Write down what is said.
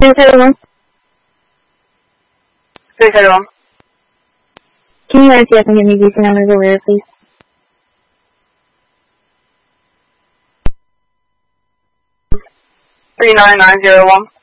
671. 671. Can you ICF and give me VC numbers over there, please? $39,901.